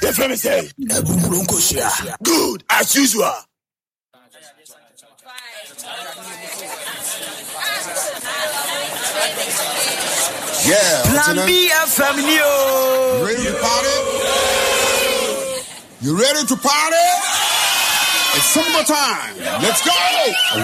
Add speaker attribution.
Speaker 1: the family say? Good, as usual.
Speaker 2: Yeah,
Speaker 1: Plan B FM New.
Speaker 2: Ready to party? You ready to party? It's summertime. Let's go.